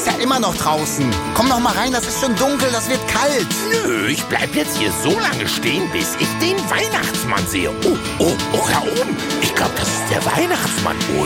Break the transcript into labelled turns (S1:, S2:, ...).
S1: ist ja immer noch draußen. Komm noch mal rein, das ist schon dunkel, das wird kalt.
S2: Nö, ich bleib jetzt hier so lange stehen, bis ich den Weihnachtsmann sehe. Oh, da oben. Ich glaube, das ist der Weihnachtsmann,